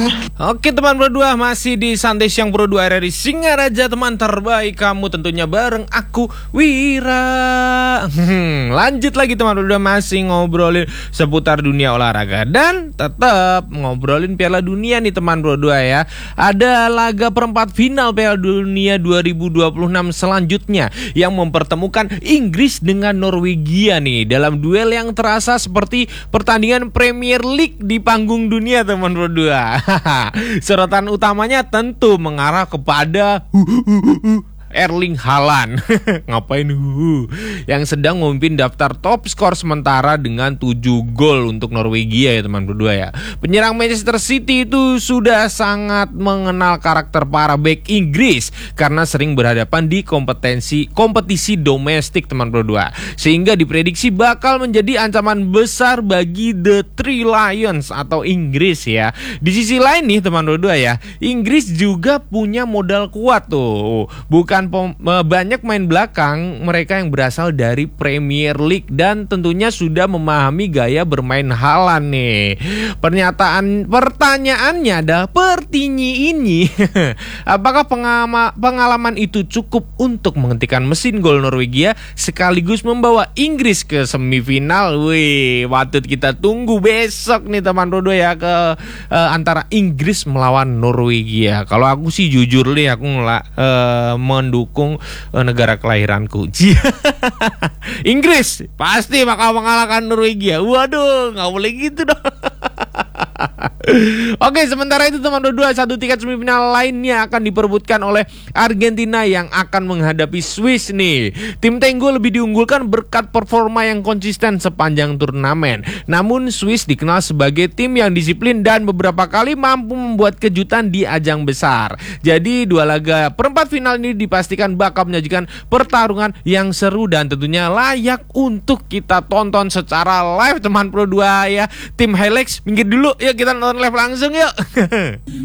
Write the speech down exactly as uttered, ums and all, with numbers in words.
Oke teman Pro dua, masih di Santai Siang Pro dua R R I Singaraja, teman terbaik kamu tentunya bareng aku Wira. hmm, Lanjut lagi teman Pro dua, masih ngobrolin seputar dunia olahraga dan tetap ngobrolin Piala Dunia nih teman Pro dua ya. Ada laga perempat final Piala Dunia dua ribu dua puluh enam selanjutnya yang mempertemukan Inggris dengan Norwegia nih dalam duel yang terasa seperti pertandingan Premier League di panggung dunia teman Pro dua. Sorotan utamanya tentu mengarah kepada Erling Haaland. Ngapain uh, yang sedang memimpin daftar top skor sementara dengan tujuh gol untuk Norwegia ya teman berdua ya. Penyerang Manchester City itu sudah sangat mengenal karakter para bek Inggris karena sering berhadapan di kompetensi kompetisi domestik teman berdua, sehingga diprediksi bakal menjadi ancaman besar bagi The Three Lions atau Inggris ya. Di sisi lain nih teman berdua ya, Inggris juga punya modal kuat tuh. Bukan banyak main belakang mereka yang berasal dari Premier League dan tentunya sudah memahami gaya bermain Haaland nih. Pernyataan pertanyaannya adalah pertinyi ini apakah pengama, pengalaman itu cukup untuk menghentikan mesin gol Norwegia sekaligus membawa Inggris ke semifinal? Wih, patut kita tunggu besok nih teman Rodo ya, ke uh, antara Inggris melawan Norwegia. Kalau aku sih jujur nih aku ngelak uh, mendukung uh, negara kelahiranku. Inggris pasti bakal mengalahkan Norwegia. Waduh, nggak boleh gitu dong. Oke, sementara itu teman dua, satu tiket semifinal lainnya akan diperebutkan oleh Argentina yang akan menghadapi Swiss nih. Tim Tenggo lebih diunggulkan berkat performa yang konsisten sepanjang turnamen. Namun Swiss dikenal sebagai tim yang disiplin dan beberapa kali mampu membuat kejutan di ajang besar. Jadi dua laga perempat final ini dipastikan bakal menyajikan pertarungan yang seru dan tentunya layak untuk kita tonton secara live teman Pro dua ya. Tim Highlights minggir dulu, yuk kita nonton live langsung yuk.